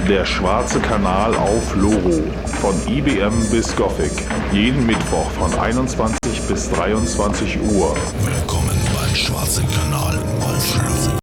Der schwarze Kanal auf Loro. Von IBM bis Gothic. Jeden Mittwoch von 21 bis 23 Uhr. Willkommen beim schwarzen Kanal auf Loro.